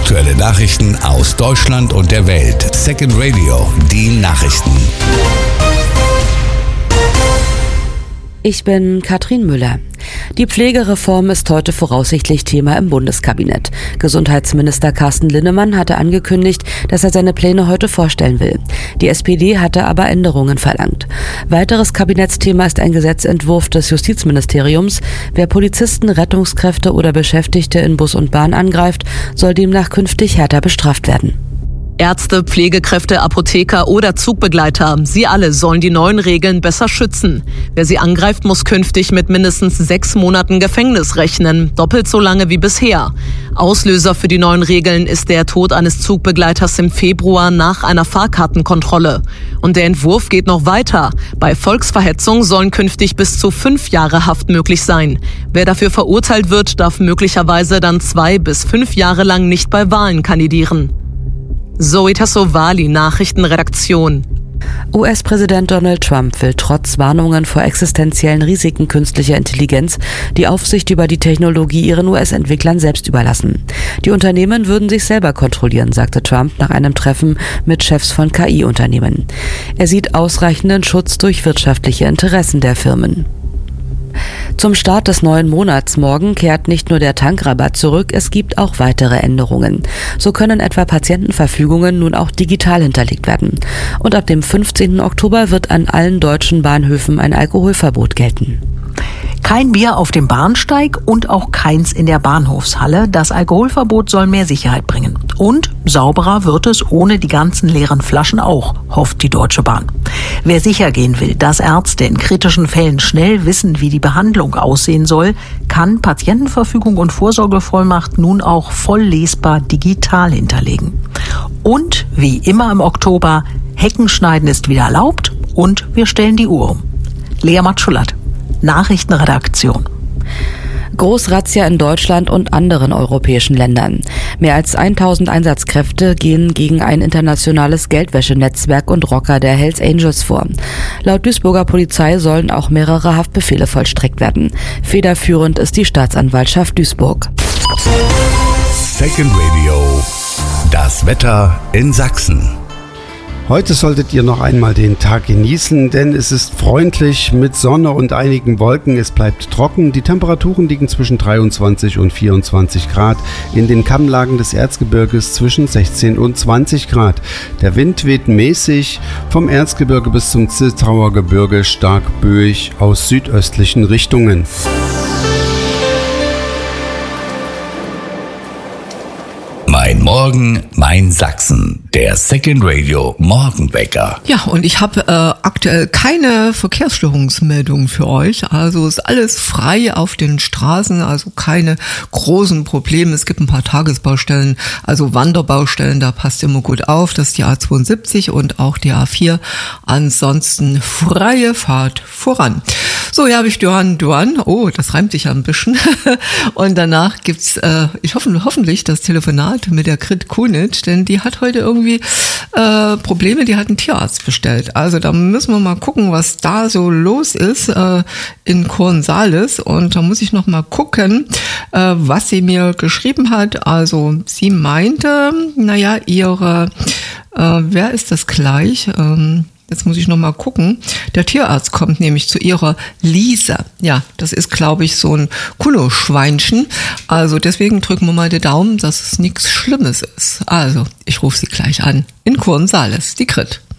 Aktuelle Nachrichten aus Deutschland und der Welt. Second Radio, die Nachrichten. Ich bin Katrin Müller. Die Pflegereform ist heute voraussichtlich Thema im Bundeskabinett. Gesundheitsminister Carsten Linnemann hatte angekündigt, dass er seine Pläne heute vorstellen will. Die SPD hatte aber Änderungen verlangt. Weiteres Kabinettsthema ist ein Gesetzentwurf des Justizministeriums. Wer Polizisten, Rettungskräfte oder Beschäftigte in Bus und Bahn angreift, soll demnach künftig härter bestraft werden. Ärzte, Pflegekräfte, Apotheker oder Zugbegleiter, sie alle sollen die neuen Regeln besser schützen. Wer sie angreift, muss künftig mit mindestens 6 Monaten Gefängnis rechnen, doppelt so lange wie bisher. Auslöser für die neuen Regeln ist der Tod eines Zugbegleiters im Februar nach einer Fahrkartenkontrolle. Und der Entwurf geht noch weiter. Bei Volksverhetzung sollen künftig bis zu 5 Jahre Haft möglich sein. Wer dafür verurteilt wird, darf möglicherweise dann 2 bis 5 Jahre lang nicht bei Wahlen kandidieren. Zoe Tassovali, Nachrichtenredaktion. US-Präsident Donald Trump will trotz Warnungen vor existenziellen Risiken künstlicher Intelligenz die Aufsicht über die Technologie ihren US-Entwicklern selbst überlassen. Die Unternehmen würden sich selber kontrollieren, sagte Trump nach einem Treffen mit Chefs von KI-Unternehmen. Er sieht ausreichenden Schutz durch wirtschaftliche Interessen der Firmen. Zum Start des neuen Monats morgen kehrt nicht nur der Tankrabatt zurück, es gibt auch weitere Änderungen. So können etwa Patientenverfügungen nun auch digital hinterlegt werden. Und ab dem 15. Oktober wird an allen deutschen Bahnhöfen ein Alkoholverbot gelten. Kein Bier auf dem Bahnsteig und auch keins in der Bahnhofshalle. Das Alkoholverbot soll mehr Sicherheit bringen. Und sauberer wird es ohne die ganzen leeren Flaschen auch, hofft die Deutsche Bahn. Wer sicher gehen will, dass Ärzte in kritischen Fällen schnell wissen, wie die Behandlung aussehen soll, kann Patientenverfügung und Vorsorgevollmacht nun auch voll lesbar digital hinterlegen. Und wie immer im Oktober, Heckenschneiden ist wieder erlaubt und wir stellen die Uhr um. Lea Matschulat, Nachrichtenredaktion. Großrazzia in Deutschland und anderen europäischen Ländern. Mehr als 1000 Einsatzkräfte gehen gegen ein internationales Geldwäschenetzwerk und Rocker der Hells Angels vor. Laut Duisburger Polizei sollen auch mehrere Haftbefehle vollstreckt werden. Federführend ist die Staatsanwaltschaft Duisburg. Second Radio, das Wetter in Sachsen. Heute solltet ihr noch einmal den Tag genießen, denn es ist freundlich mit Sonne und einigen Wolken. Es bleibt trocken. Die Temperaturen liegen zwischen 23 und 24 Grad. In den Kammlagen des Erzgebirges zwischen 16 und 20 Grad. Der Wind weht mäßig vom Erzgebirge bis zum Zittauer Gebirge stark böig aus südöstlichen Richtungen. Mein Morgen, mein Sachsen, der Second Radio Morgenwecker. Ja, und ich habe aktuell keine Verkehrsstörungsmeldung für euch. Also ist alles frei auf den Straßen, also keine großen Probleme. Es gibt ein paar Tagesbaustellen, also Wanderbaustellen, da passt immer gut auf. Das ist die A72 und auch die A4. Ansonsten freie Fahrt voran. So, hier habe ich Duan. Oh, das reimt sich ja ein bisschen. Und danach gibt's, hoffentlich das Telefonat mit der Grit Kunitsch, denn die hat heute irgendwie Probleme, die hat einen Tierarzt bestellt. Also da müssen wir mal gucken, was da so los ist in Cornwallis. Und da muss ich noch mal gucken, was sie mir geschrieben hat. Also sie meinte, wer ist das gleich? Jetzt muss ich noch mal gucken. Der Tierarzt kommt nämlich zu ihrer Lisa. Ja, das ist, glaube ich, so ein Kuno-Schweinchen. Also deswegen drücken wir mal den Daumen, dass es nichts Schlimmes ist. Also, ich rufe sie gleich an. In Cornwallis, die Grit.